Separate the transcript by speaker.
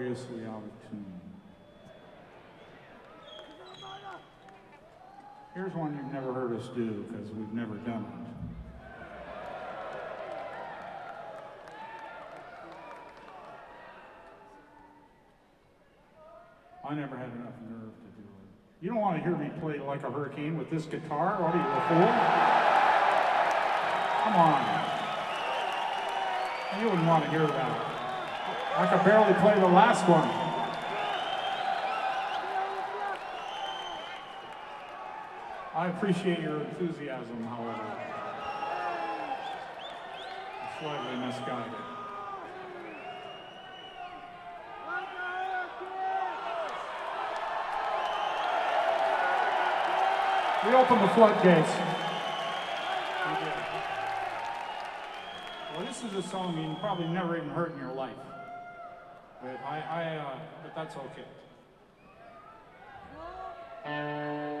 Speaker 1: gloriously out of tune. Here's one you've never heard us do because we've never done it. I never had enough nerve to do it. You don't want to hear me play Like a Hurricane with this guitar? What are you, a fool? Come on. You wouldn't want to hear that. I could barely play the last one. I appreciate your enthusiasm, however. Slightly misguided. We opened the floodgates. We did. Well, this is a song you probably never even heard in your life. But but that's okay.